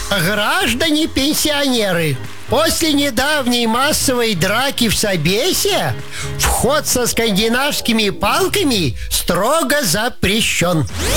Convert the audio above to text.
Граждане-пенсионеры, после недавней массовой драки в Собесе вход со скандинавскими палками строго запрещен.